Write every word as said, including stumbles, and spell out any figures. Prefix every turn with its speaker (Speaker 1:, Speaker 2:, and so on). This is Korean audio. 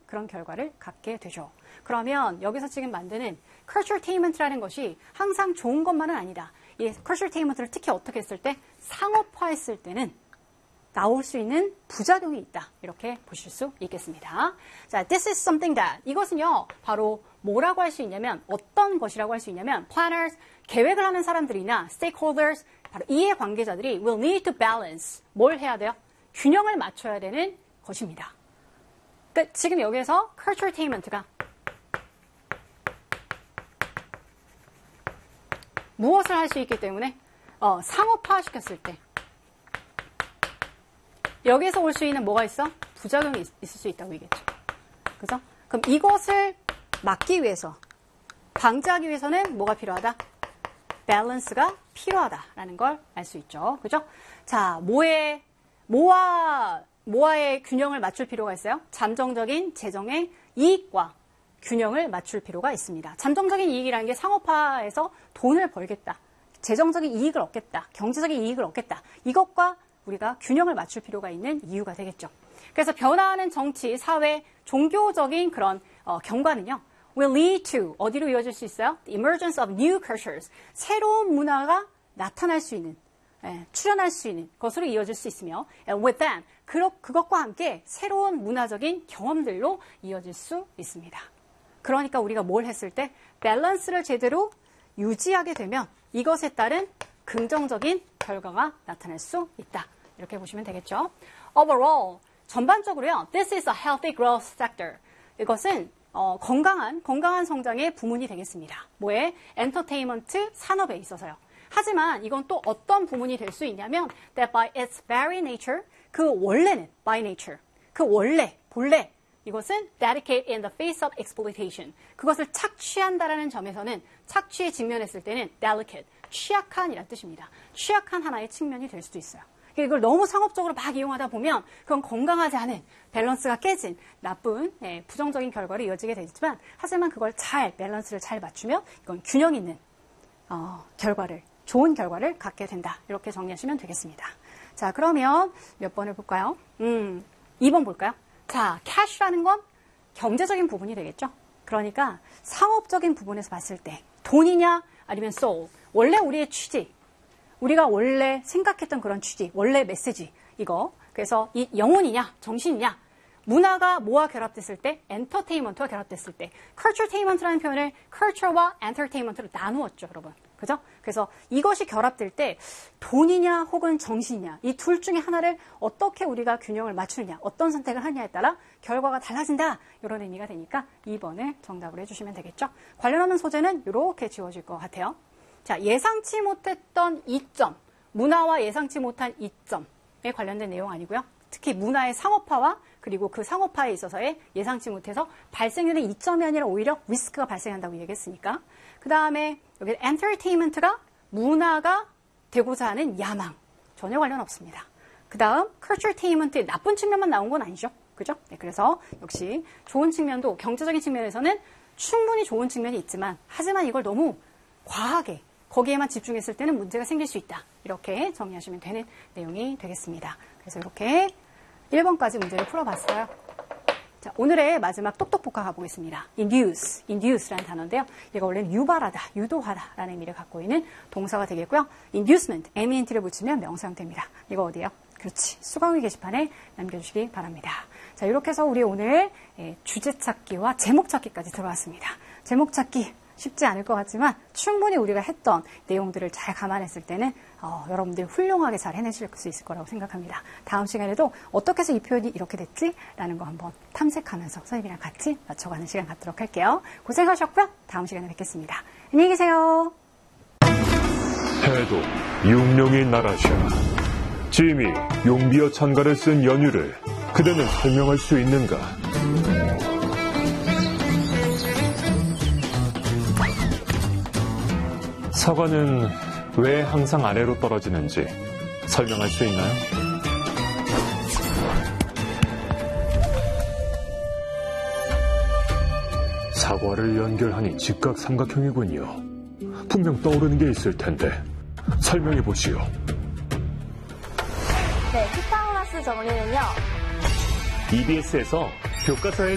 Speaker 1: 그런 결과를 갖게 되죠. 그러면 여기서 지금 만드는 culturetainment라는 것이 항상 좋은 것만은 아니다. 이 culturetainment를 특히 어떻게 했을 때 상업화했을 때는 나올 수 있는 부작용이 있다. 이렇게 보실 수 있겠습니다. 자, this is something that. 이것은요, 바로 뭐라고 할 수 있냐면, 어떤 것이라고 할 수 있냐면, planners, 계획을 하는 사람들이나 stakeholders, 바로 이해관계자들이 will need to balance. 뭘 해야 돼요? 균형을 맞춰야 되는 것입니다. 그러니까 지금 여기에서 culturetainment가 무엇을 할 수 있기 때문에 어, 상업화 시켰을 때 여기에서 올 수 있는 뭐가 있어? 부작용이 있, 있을 수 있다고 얘기했죠. 그죠? 그럼 이것을 막기 위해서, 방지하기 위해서는 뭐가 필요하다? 밸런스가 필요하다라는 걸 알 수 있죠. 그죠? 자, 뭐에, 뭐와, 뭐와의 균형을 맞출 필요가 있어요? 잠정적인 재정의 이익과 균형을 맞출 필요가 있습니다. 잠정적인 이익이라는 게 상업화에서 돈을 벌겠다. 재정적인 이익을 얻겠다. 경제적인 이익을 얻겠다. 이것과 우리가 균형을 맞출 필요가 있는 이유가 되겠죠. 그래서 변화하는 정치, 사회, 종교적인 그런 어, 경과는요. will lead to 어디로 이어질 수 있어요? The emergence of new cultures. 새로운 문화가 나타날 수 있는, 예, 출현할 수 있는 것으로 이어질 수 있으며 and with that, 그, 그것과 함께 새로운 문화적인 경험들로 이어질 수 있습니다. 그러니까 우리가 뭘 했을 때 밸런스를 제대로 유지하게 되면 이것에 따른 긍정적인 결과가 나타날 수 있다. 이렇게 보시면 되겠죠. Overall, 전반적으로요. This is a healthy growth sector. 이것은 어, 건강한, 건강한 성장의 부문이 되겠습니다. 뭐에? 엔터테인먼트 산업에 있어서요. 하지만 이건 또 어떤 부문이 될 수 있냐면 that by its very nature, 그 원래는 by nature, 그 원래, 본래 이것은 dedicate in the face of exploitation. 그것을 착취한다라는 점에서는 착취에 직면했을 때는 delicate, 취약한이란 뜻입니다. 취약한 하나의 측면이 될 수도 있어요. 이걸 너무 상업적으로 막 이용하다 보면 그건 건강하지 않은 밸런스가 깨진 나쁜 예, 부정적인 결과로 이어지게 되지만 하지만 그걸 잘 밸런스를 잘 맞추면 이건 균형 있는 어, 결과를 좋은 결과를 갖게 된다. 이렇게 정리하시면 되겠습니다. 자, 그러면 몇 번을 볼까요? 음, 이 번 볼까요? 자, cash라는 건 경제적인 부분이 되겠죠. 그러니까 상업적인 부분에서 봤을 때 돈이냐 아니면 soul. 원래 우리의 취지, 우리가 원래 생각했던 그런 취지, 원래 메시지 이거. 그래서 이 영혼이냐 정신이냐 문화가 뭐와 결합됐을 때 엔터테인먼트와 결합됐을 때 culturetainment라는 표현을 culture와 entertainment로 나누었죠, 여러분. 그죠? 그래서 이것이 결합될 때 돈이냐 혹은 정신이냐 이 둘 중에 하나를 어떻게 우리가 균형을 맞추느냐 어떤 선택을 하느냐에 따라 결과가 달라진다 이런 의미가 되니까 이 번을 정답으로 해주시면 되겠죠. 관련하는 소재는 이렇게 지워질 것 같아요. 자, 예상치 못했던 이점 문화와 예상치 못한 이점에 관련된 내용 아니고요. 특히 문화의 상업화와 그리고 그 상업화에 있어서의 예상치 못해서 발생되는 이점이 아니라 오히려 리스크가 발생한다고 얘기했으니까 그 다음에 여기 엔터테인먼트가 문화가 되고자 하는 야망 전혀 관련 없습니다. 그 다음 culturetainment의 나쁜 측면만 나온 건 아니죠. 그죠? 네, 그래서 역시 좋은 측면도 경제적인 측면에서는 충분히 좋은 측면이 있지만 하지만 이걸 너무 과하게 거기에만 집중했을 때는 문제가 생길 수 있다. 이렇게 정리하시면 되는 내용이 되겠습니다. 그래서 이렇게 일 번까지 문제를 풀어봤어요. 자, 오늘의 마지막 똑똑복화 가보겠습니다. induce, induce라는 단어인데요. 얘가 원래는 유발하다, 유도하다라는 의미를 갖고 있는 동사가 되겠고요. inducement, emint를 붙이면 명사 형태입니다. 이거 어디예요? 그렇지, 수강의 게시판에 남겨주시기 바랍니다. 자, 이렇게 해서 우리 오늘 주제 찾기와 제목 찾기까지 들어왔습니다. 제목 찾기 쉽지 않을 것 같지만 충분히 우리가 했던 내용들을 잘 감안했을 때는 어, 여러분들 훌륭하게 잘 해내실 수 있을 거라고 생각합니다. 다음 시간에도 어떻게 해서 이 표현이 이렇게 됐지라는 거 한번 탐색하면서 선생님이랑 같이 맞춰가는 시간 갖도록 할게요. 고생하셨고요. 다음 시간에 뵙겠습니다. 안녕히 계세요.
Speaker 2: 해도 육룡이 나라샤. 짐이 용비어 찬가를 쓴 연유를 그대는 설명할 수 있는가? 사과는 왜 항상 아래로 떨어지는지 설명할 수 있나요? 사과를 연결하니 직각 삼각형이군요. 분명 떠오르는 게 있을 텐데 설명해 보시오.
Speaker 3: 네, 피타고라스 정리는요.
Speaker 2: 이비에스에서 교과서에